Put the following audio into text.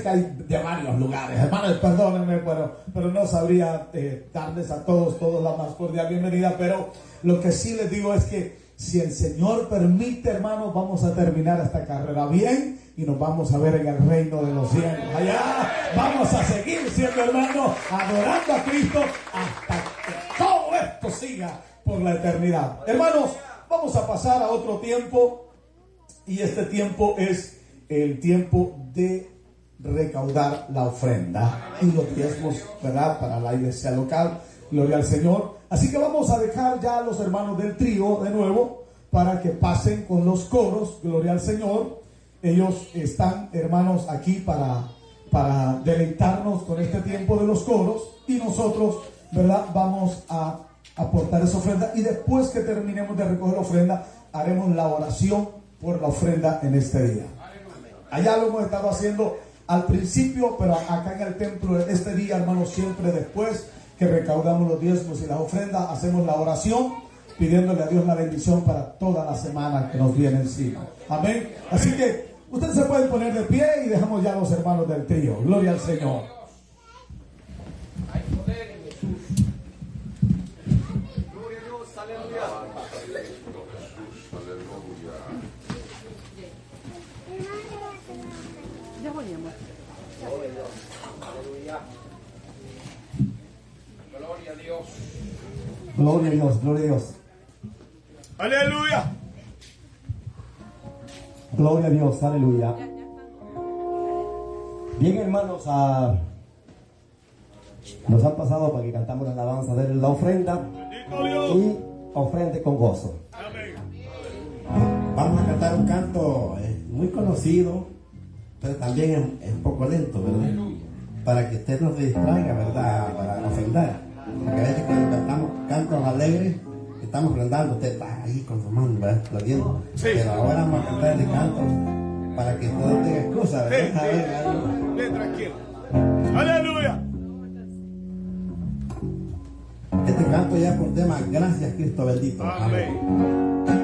que hay de varios lugares. Hermanos, perdónenme, pero no sabría darles a todos la más cordial bienvenida. Pero lo que sí les digo es que si el Señor permite, hermanos, vamos a terminar esta carrera bien y nos vamos a ver en el reino de los cielos. Allá vamos a seguir siendo, hermanos, adorando a Cristo hasta que todo esto siga por la eternidad. Hermanos, vamos a pasar a otro tiempo, y este tiempo es el tiempo de recaudar la ofrenda y los diezmos, ¿verdad?, para la iglesia local. Gloria al Señor. Así que vamos a dejar ya a los hermanos del trío de nuevo para que pasen con los coros. Gloria al Señor. Ellos están, hermanos, aquí para deleitarnos con este tiempo de los coros, y nosotros, ¿verdad?, vamos a aportar esa ofrenda, y después que terminemos de recoger la ofrenda haremos la oración por la ofrenda en este día. Allá lo hemos estado haciendo al principio, pero acá en el templo este día, hermanos, siempre después que recaudamos los diezmos y las ofrendas, hacemos la oración pidiéndole a Dios la bendición para toda la semana que nos viene encima. Amén. Así que ustedes se pueden poner de pie y dejamos ya a los hermanos del trío. Gloria al Señor. Hay poder en Jesús. Gloria a Dios, aleluya. Ya poníamos. Aleluya. Gloria a Dios. Gloria a Dios, gloria a Dios. Aleluya. Gloria a Dios, aleluya. Bien, hermanos, nos han pasado para que cantamos la alabanza de la ofrenda y ofrende con gozo. Vamos a cantar un canto muy conocido, pero también es un poco lento, ¿verdad? Para que usted no se distraiga, ¿verdad? Para ofrendar. Porque a veces cuando cantamos cantos alegres, estamos ofrendando, usted está ahí con su mano, ¿verdad? Aplaudiendo. Sí. Pero ahora vamos a cantar este canto para que todo tenga excusa, ¿verdad? Sí, A ver. bien tranquilo. Aleluya. Este canto ya por tema, gracias Cristo bendito. Amén.